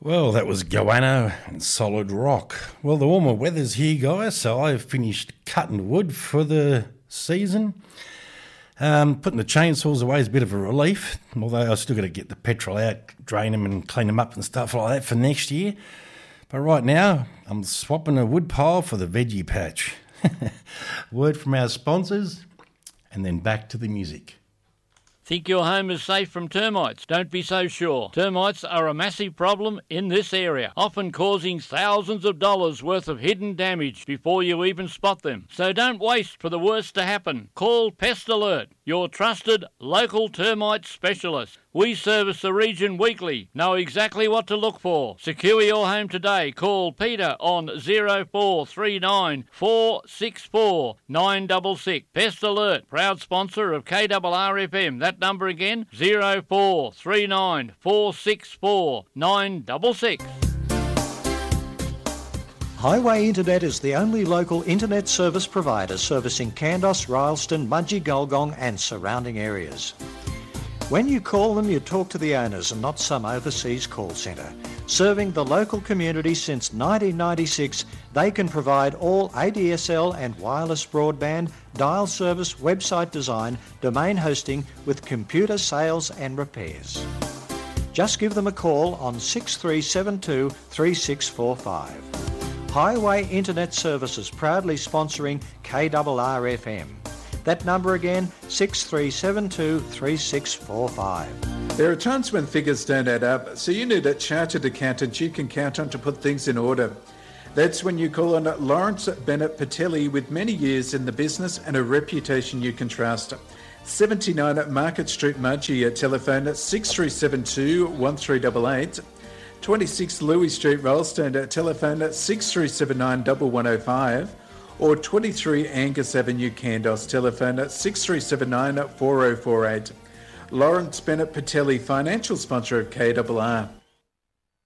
Well, that was Goanna and Solid Rock. Well, the warmer weather's here, guys, so I've finished cutting wood for the season. Putting the chainsaws away is a bit of a relief, although I've still got to get the petrol out, drain them and clean them up and stuff like that for next year. But right now, I'm swapping a wood pile for the veggie patch. Word from our sponsors, and then back to the music. Think your home is safe from termites? Don't be so sure. Termites are a massive problem in this area, often causing thousands of dollars worth of hidden damage before you even spot them. So don't waste for the worst to happen. Call Pest Alert, your trusted local termite specialist. We service the region weekly. Know exactly what to look for. Secure your home today. Call Peter on 0439 464 966. Pest Alert, proud sponsor of KRRFM. That number again, 0439 464 966. Highway Internet is the only local internet service provider servicing Kandos, Rylstone, Mudgee, Gulgong and surrounding areas. When you call them, you talk to the owners and not some overseas call centre. Serving the local community since 1996, they can provide all ADSL and wireless broadband, dial service, website design, domain hosting with computer sales and repairs. Just give them a call on 6372 3645. Highway Internet Services proudly sponsoring KRRFM. That number again, 6372 3645. There are times when figures don't add up, so you need a chartered accountant you can count on to put things in order. That's when you call on Lawrence Bennett Patelli, with many years in the business and a reputation you can trust. 79 Market Street, Mudgee, at telephone 6372 1388. 26 Louis Street, Rylstone, at telephone 6379 1105. Or 23 Angus Avenue, Kandos, telephone 6379 4048. Lawrence Bennett Patelli, financial sponsor of KRR.